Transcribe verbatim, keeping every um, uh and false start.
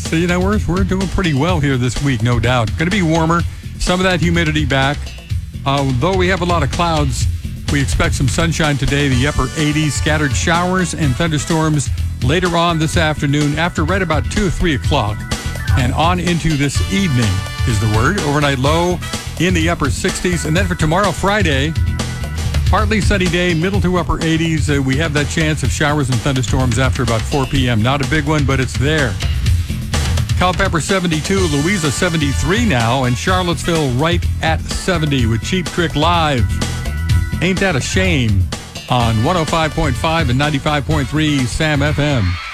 So, you know, we're, we're doing pretty well here this week, no doubt. Going to be warmer. Some of that humidity back. Uh, though we have a lot of clouds, we expect some sunshine today, the upper eighties, scattered showers and thunderstorms later on this afternoon after right about two or three o'clock. And on into this evening is the word. Overnight low in the upper sixties. And then for tomorrow, Friday, partly sunny day, middle to upper eighties. Uh, we have that chance of showers and thunderstorms after about four p.m. Not a big one, but it's there. Culpeper seventy-two, Louisa seventy-three now, and Charlottesville right at seventy with Cheap Trick Live. Ain't that a shame on one oh five point five and ninety-five point three Sam F M.